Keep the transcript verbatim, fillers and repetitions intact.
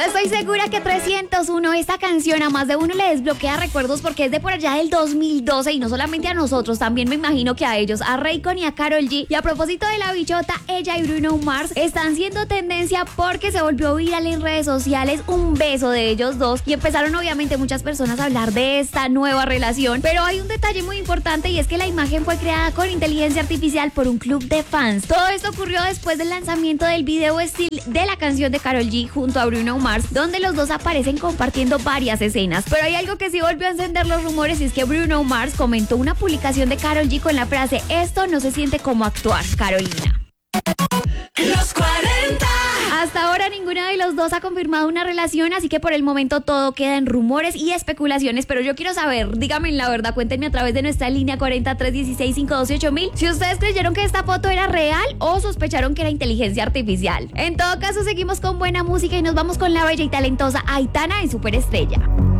estoy segura que trescientos uno, esta canción a más de uno le desbloquea recuerdos porque es de por allá del dos mil doce y no solamente a nosotros, también me imagino que a ellos, a Raycon y a Karol G. Y a propósito de la bichota, ella y Bruno Mars están siendo tendencia porque se volvió viral en redes sociales un beso de ellos dos y empezaron obviamente muchas personas a hablar de esta nueva relación, pero hay un detalle muy importante y es que la imagen fue creada con inteligencia artificial por un club de fans. Todo esto ocurrió después del lanzamiento del video still de la canción de Karol G junto a Bruno Mars, donde los dos aparecen compartiendo varias escenas. Pero hay algo que sí volvió a encender los rumores y es que Bruno Mars comentó una publicación de Karol G con la frase: esto no se siente como actuar, Carolina. Los cuarenta. Hasta ahora ninguno de los dos ha confirmado una relación, así que por el momento todo queda en rumores y especulaciones, pero yo quiero saber, díganme la verdad, cuéntenme a través de nuestra línea cuarenta, trescientos dieciséis, quinientos doce, ocho mil si ustedes creyeron que esta foto era real o sospecharon que era inteligencia artificial. En todo caso, seguimos con buena música y nos vamos con la bella y talentosa Aitana en Superestrella.